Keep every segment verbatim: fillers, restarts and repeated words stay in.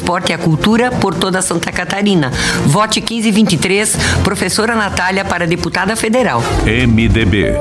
esporte e a cultura por toda Santa Catarina. Vote quinze vinte e três, professora Natália para deputada federal. M D B.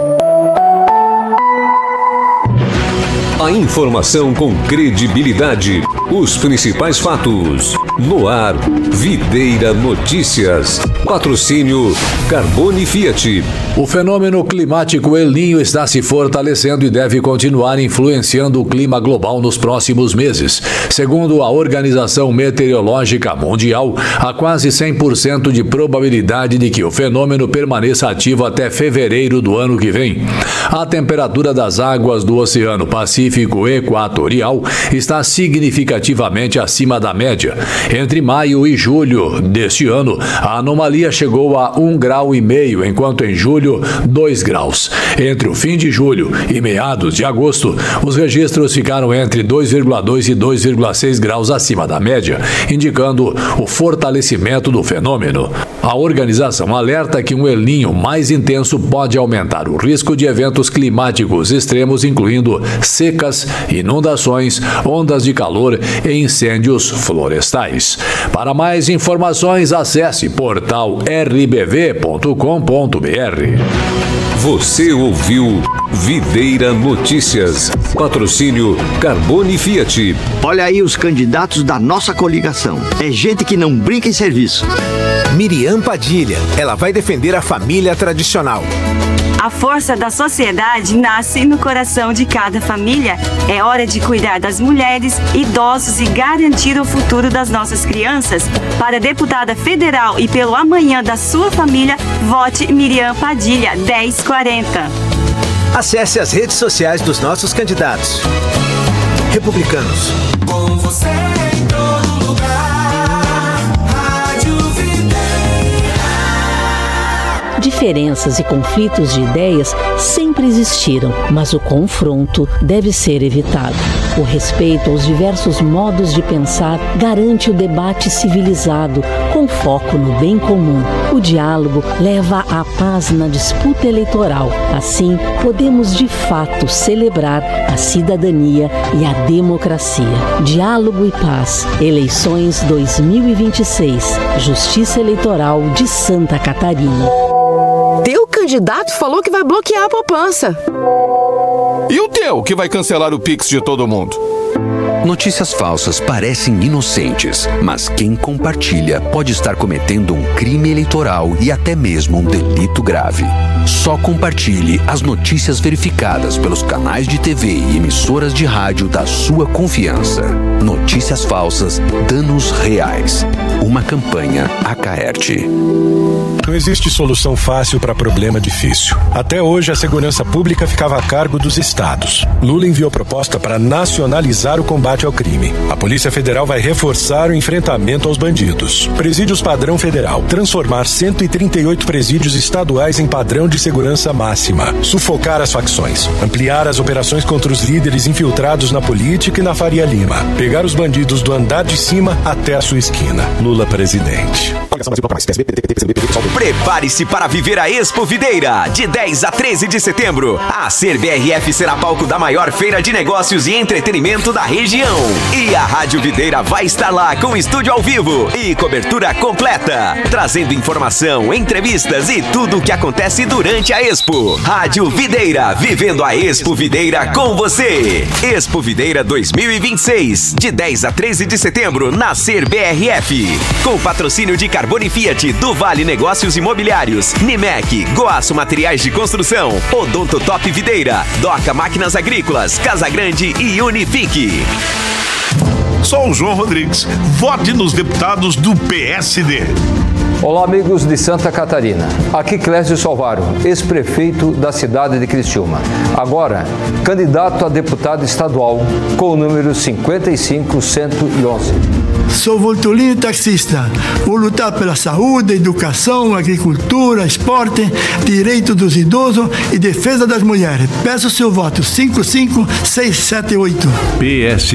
A informação com credibilidade. Os principais fatos. No ar, Videira Notícias. Patrocínio Carbone Fiat. O fenômeno climático El Niño está se fortalecendo e deve continuar influenciando o clima global nos próximos meses. Segundo a Organização Meteorológica Mundial, há quase cem por cento de probabilidade de que o fenômeno permaneça ativo até fevereiro do ano que vem. A temperatura das águas do Oceano Pacífico Equatorial está significativamente acima da média. Entre maio e julho deste ano, a anomalia chegou a um grau e meio, enquanto em julho, dois graus. Entre o fim de julho e meados de agosto, os registros ficaram entre dois vírgula dois e dois vírgula seis graus acima da média, indicando o fortalecimento do fenômeno. A organização alerta que um El Niño mais intenso pode aumentar o risco de eventos climáticos extremos, incluindo secas, inundações, ondas de calor e incêndios florestais. Para mais informações, acesse portal r b v ponto com ponto b r. Você ouviu Videira Notícias. Patrocínio Carbone Fiat. Olha aí os candidatos da nossa coligação. É gente que não brinca em serviço. Miriam Padilha. Ela vai defender a família tradicional. A força da sociedade nasce no coração de cada família. É hora de cuidar das mulheres, idosos e garantir o futuro das nossas crianças. Para deputada federal e pelo amanhã da sua família, vote Miriam Padilha, dez quarenta. Acesse as redes sociais dos nossos candidatos. Republicanos. Com você em todo lugar, Rádio Videira. Diferenças e conflitos de ideias sempre existiram, mas o confronto deve ser evitado. O respeito aos diversos modos de pensar garante o debate civilizado, com foco no bem comum. O diálogo leva à paz na disputa eleitoral. Assim, podemos de fato celebrar a cidadania e a democracia. Diálogo e paz. Eleições dois mil e vinte e seis. Justiça Eleitoral de Santa Catarina. Teu candidato falou que vai bloquear a poupança. E o teu, que vai cancelar o Pix de todo mundo? Notícias falsas parecem inocentes, mas quem compartilha pode estar cometendo um crime eleitoral e até mesmo um delito grave. Só compartilhe as notícias verificadas pelos canais de T V e emissoras de rádio da sua confiança. Notícias falsas, danos reais. Uma campanha Acaerte. Não existe solução fácil para problema difícil. Até hoje, a segurança pública ficava a cargo dos estados. Lula enviou proposta para nacionalizar o combate ao crime. A Polícia Federal vai reforçar o enfrentamento aos bandidos. Presídios padrão federal. Transformar cento e trinta e oito presídios estaduais em padrão de segurança máxima. Sufocar as facções. Ampliar as operações contra os líderes infiltrados na política e na Faria Lima. Pegar os bandidos do andar de cima até a sua esquina. Lula presidente. Prepare-se para viver a Expo Videira, de dez a treze de setembro. A Ser B R F será palco da maior feira de negócios e entretenimento da região. E a Rádio Videira vai estar lá com estúdio ao vivo e cobertura completa, trazendo informação, entrevistas e tudo o que acontece durante a Expo. Rádio Videira, vivendo a Expo Videira com você. Expo Videira dois mil e vinte e seis, de dez a treze de setembro, na Ser B R F. Com patrocínio de Carbone Fiat, do Vale Negócios Imobiliários, Nimec, Goaço Materiais de Construção, Odonto Top Videira, Doca Máquinas Agrícolas, Casa Grande e Unifique. Sou o João Rodrigues. Vote nos deputados do P S D. Olá, amigos de Santa Catarina. Aqui Clésio Salvaro, ex-prefeito da cidade de Criciúma. Agora, candidato a deputado estadual com o número cinquenta e cinco cento e onze. Sou Voltolino taxista. Vou lutar pela saúde, educação, agricultura, esporte, direito dos idosos e defesa das mulheres. Peço seu voto cinco cinco seis sete oito. P S